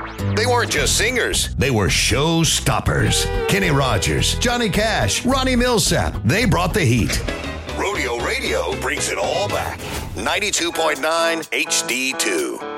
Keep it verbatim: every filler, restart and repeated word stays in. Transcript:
They weren't just singers, they were show stoppers. Kenny Rogers, Johnny Cash, Ronnie Millsap, they brought the heat. Rodeo Radio brings it all back. ninety-two point nine H D two.